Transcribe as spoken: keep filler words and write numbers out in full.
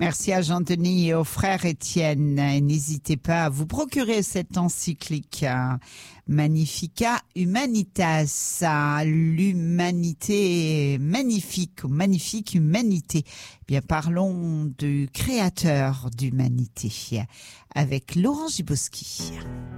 Merci à Jean-Denis et au frère Étienne. Et n'hésitez pas à vous procurer cette encyclique Magnificat Humanitas, l'humanité magnifique, ou magnifique humanité. Eh bien, parlons du créateur d'humanité avec Laurent Gibosky.